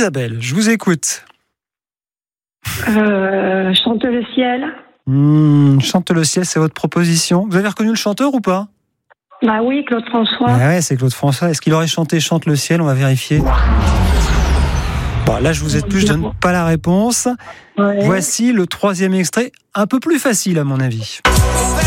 Isabelle, je vous écoute. Chante le ciel. Chante le ciel, c'est votre proposition. Vous avez reconnu le chanteur ou pas ? Bah oui, Claude François. Ouais, c'est Claude François. Est-ce qu'il aurait chanté Chante le ciel ? On va vérifier. Bon, là, je vous aide plus, je donne pas la réponse. Ouais. Voici le 3e extrait, un peu plus facile à mon avis.